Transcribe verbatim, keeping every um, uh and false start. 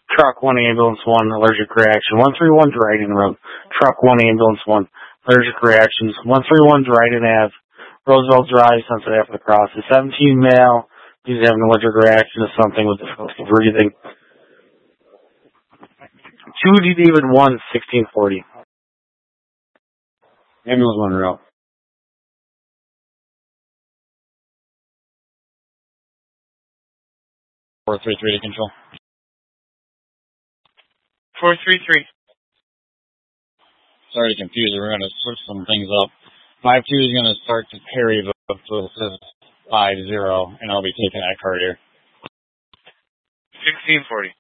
Truck one, ambulance one, allergic reaction. one three one Dryden Road. Truck one, ambulance one, allergic reactions. one three one Dryden Ave. Roosevelt Drive, Sunset after the cross. A seventeen male. He's having an allergic reaction to something with difficulty breathing. two D David one, sixteen forty. Ambulance one route. four three three to control. four three three. Sorry to confuse you. We're going to switch some things up. five two is going to start to parry the so it says five zero, and I'll be taking that card here. sixteen forty.